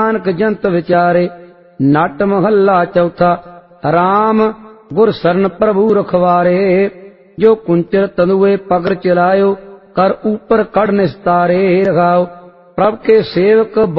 नानक जंत विचारे। नट महला चौथा। राम गुर सरन प्रभु रखवारे। जो कुंचर तनुए पगर चलायो, कर ऊपर कड़ निस्तारे। रखाओ प्रभ के सेवक